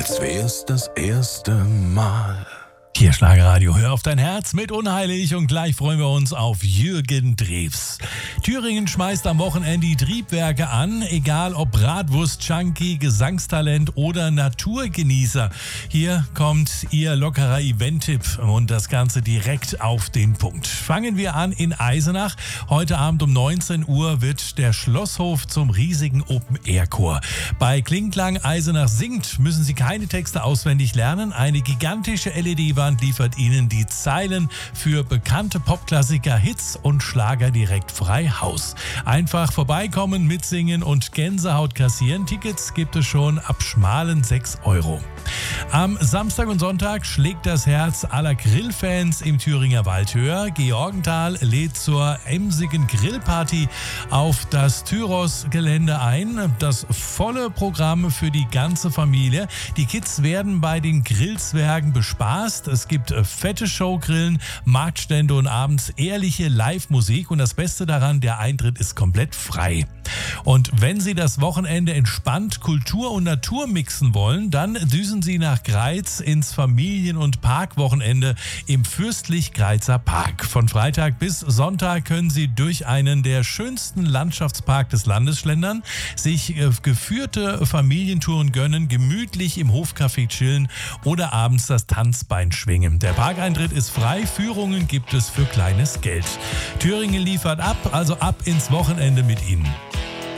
als wär's das erste Mal. Hier Schlagerradio, hör auf dein Herz mit Unheilig und gleich freuen wir uns auf Jürgen Drews. Thüringen schmeißt am Wochenende die Triebwerke an, egal ob Bratwurst-Junkie, Gesangstalent oder Naturgenießer. Hier kommt Ihr lockerer Event-Tipp und das Ganze direkt auf den Punkt. Fangen wir an in Eisenach. Heute Abend um 19 Uhr wird der Schlosshof zum riesigen Open-Air-Chor. Bei Klingklang Eisenach singt müssen Sie keine Texte auswendig lernen. Eine gigantische LED-Wand liefert Ihnen die Zeilen für bekannte Popklassiker, Hits und Schlager direkt frei Haus. Einfach vorbeikommen, mitsingen und Gänsehaut kassieren. Tickets gibt es schon ab schmalen 6 Euro. Am Samstag und Sonntag schlägt das Herz aller Grillfans im Thüringer Wald höher. Georgenthal lädt zur emsigen Grillparty auf das Tyros-Gelände ein. Das volle Programm für die ganze Familie. Die Kids werden bei den Grillzwergen bespaßt. Es gibt fette Showgrillen, Marktstände und abends ehrliche Live-Musik. Und das Beste daran, der Eintritt ist komplett frei. Und wenn Sie das Wochenende entspannt Kultur und Natur mixen wollen, dann düsen Sie nach Greiz ins Familien- und Parkwochenende im Fürstlich Greizer Park. Von Freitag bis Sonntag können Sie durch einen der schönsten Landschaftsparks des Landes schlendern, sich geführte Familientouren gönnen, gemütlich im Hofcafé chillen oder abends das Tanzbein schwingen. Der Parkeintritt ist frei, Führungen gibt es für kleines Geld. Thüringen liefert ab, also ab ins Wochenende mit Ihnen.